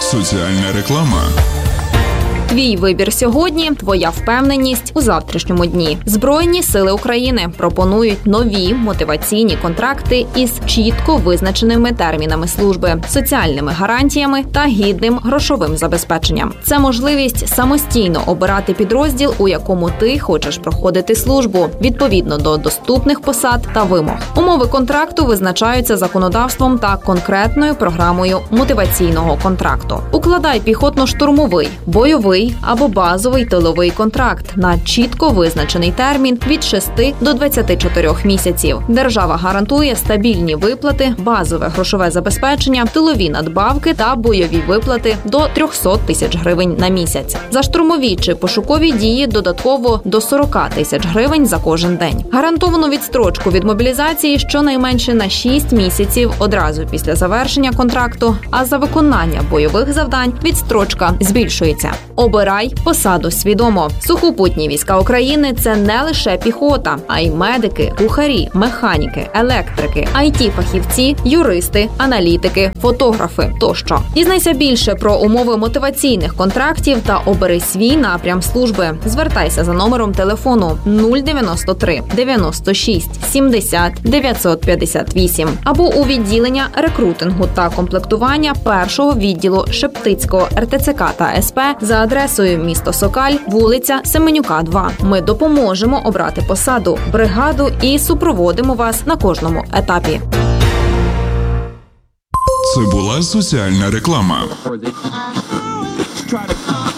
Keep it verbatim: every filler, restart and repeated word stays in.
Соціальна реклама. Твій вибір сьогодні – твоя впевненість у завтрашньому дні. Збройні сили України пропонують нові мотиваційні контракти із чітко визначеними термінами служби, соціальними гарантіями та гідним грошовим забезпеченням. Це можливість самостійно обирати підрозділ, у якому ти хочеш проходити службу, відповідно до доступних посад та вимог. Умови контракту визначаються законодавством та конкретною програмою мотиваційного контракту. Укладай піхотно-штурмовий, бойовий або базовий тиловий контракт на чітко визначений термін від шести до двадцяти чотирьох місяців. Держава гарантує стабільні виплати, базове грошове забезпечення, тилові надбавки та бойові виплати до триста тисяч гривень на місяць. За штурмові чи пошукові дії додатково до сорок тисяч гривень за кожен день. Гарантовану відстрочку від мобілізації щонайменше на шість місяців одразу після завершення контракту, а за виконання бойових завдань відстрочка збільшується. Обирай посаду свідомо. Сухопутні війська України – це не лише піхота, а й медики, кухарі, механіки, електрики, ай ті-фахівці, юристи, аналітики, фотографи тощо. Дізнайся більше про умови мотиваційних контрактів та обери свій напрям служби. Звертайся за номером телефону нуль дев'яносто три дев'яносто шість сімдесят дев'ятсот п'ятдесят вісім або у відділення рекрутингу та комплектування першого відділу Шептицького ер те це ка та ес пе за адресою місто Сокаль, вулиця Семенюка, два. Ми допоможемо обрати посаду, бригаду і супроводимо вас на кожному етапі. Це була соціальна реклама.